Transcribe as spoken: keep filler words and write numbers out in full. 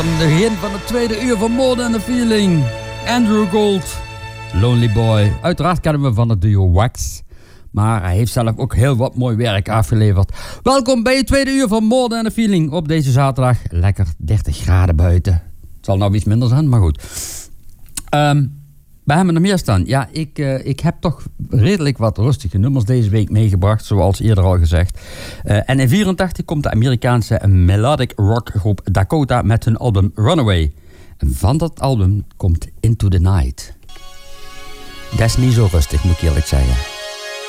Begin van het tweede uur van More Than a Feeling. Andrew Gold, Lonely Boy. Uiteraard kennen we van het duo Wax. Maar hij heeft zelf ook heel wat mooi werk afgeleverd. Welkom bij het tweede uur van More Than a Feeling. Op deze zaterdag lekker dertig graden buiten. Het zal nou iets minder zijn, maar goed. Um, we hebben er meer staan. Ja, ik, uh, ik heb toch redelijk wat rustige nummers deze week meegebracht. Zoals eerder al gezegd. Uh, en in vierentachtig komt de Amerikaanse melodic rockgroep Dakota met hun album Runaway. En van dat album komt Into the Night. Dat is niet zo rustig, moet ik eerlijk zeggen.